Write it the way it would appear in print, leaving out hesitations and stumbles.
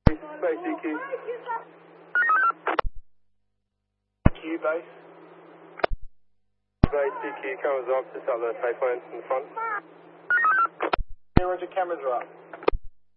Base EQ. EQ base. Base EQ, cameras are up, just out the payphones in the front. Roger, cameras are up.